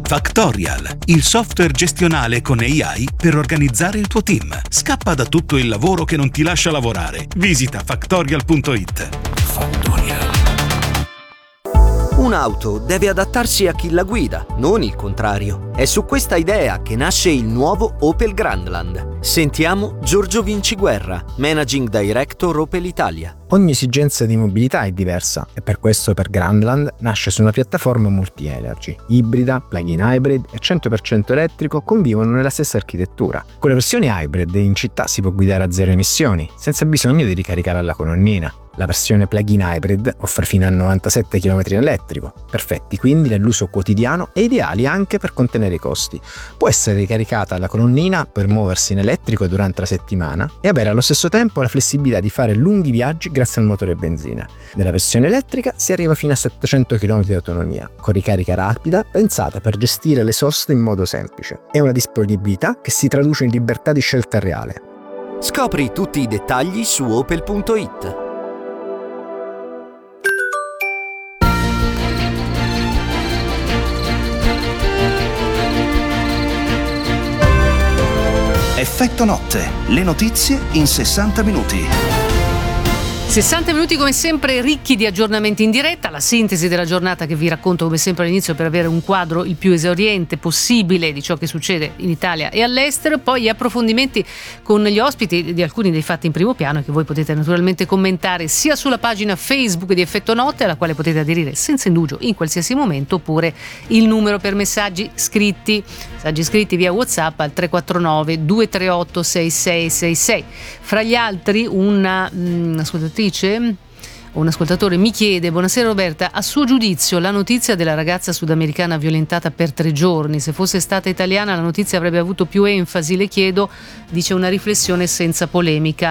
Factorial, il software gestionale con AI per organizzare il tuo team. Scappa da tutto il lavoro che non ti lascia lavorare. Visita factorial.it. Factorial. Un'auto deve adattarsi a chi la guida, non il contrario. È su questa idea che nasce il nuovo Opel Grandland. Sentiamo Giorgio Vinciguerra, Managing Director Opel Italia. Ogni esigenza di mobilità è diversa e per questo Opel Grandland nasce su una piattaforma multi-energy. Ibrida, plug-in hybrid e 100% elettrico convivono nella stessa architettura. Con le versioni hybrid in città si può guidare a zero emissioni, senza bisogno di ricaricare alla colonnina. La versione plug-in hybrid offre fino a 97 km in elettrico, perfetti quindi nell'uso quotidiano e ideali anche per contenere i costi. Può essere ricaricata alla colonnina per muoversi in elettrico durante la settimana e avere allo stesso tempo la flessibilità di fare lunghi viaggi grazie al motore benzina. Nella versione elettrica si arriva fino a 700 km di autonomia, con ricarica rapida pensata per gestire le soste in modo semplice. È una disponibilità che si traduce in libertà di scelta reale. Scopri tutti i dettagli su opel.it. Effetto notte, le notizie in 60 minuti. 60 minuti come sempre ricchi di aggiornamenti in diretta, la sintesi della giornata che vi racconto come sempre all'inizio per avere un quadro il più esauriente possibile di ciò che succede in Italia e all'estero, poi gli approfondimenti con gli ospiti di alcuni dei fatti in primo piano che voi potete naturalmente commentare sia sulla pagina Facebook di Effetto Notte, alla quale potete aderire senza indugio in qualsiasi momento, oppure il numero per messaggi scritti via WhatsApp al 349 238 6666. Fra gli altri un ascoltatore mi chiede: buonasera Roberta, a suo giudizio la notizia della ragazza sudamericana violentata per 3 giorni, se fosse stata italiana la notizia avrebbe avuto più enfasi, le chiedo, dice, una riflessione senza polemica.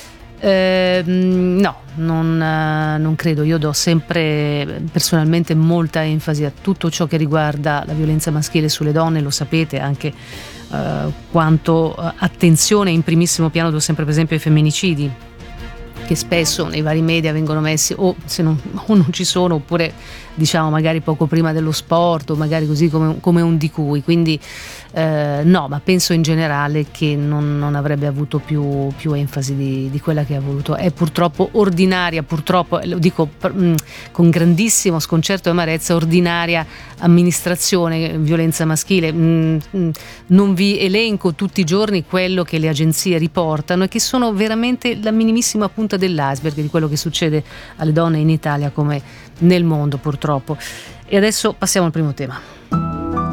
No, non credo. Io do sempre personalmente molta enfasi a tutto ciò che riguarda la violenza maschile sulle donne, lo sapete anche quanto attenzione in primissimo piano do sempre per esempio ai femminicidi, che spesso nei vari media vengono messi o non ci sono, oppure diciamo magari poco prima dello sport o magari così come un di cui, quindi no, ma penso in generale che non avrebbe avuto più enfasi di quella che ha avuto. È purtroppo ordinaria, purtroppo lo dico con grandissimo sconcerto e amarezza, ordinaria amministrazione violenza maschile. Non vi elenco tutti i giorni quello che le agenzie riportano e che sono veramente la minimissima punta dell'iceberg di quello che succede alle donne in Italia come nel mondo purtroppo. E adesso passiamo al primo tema.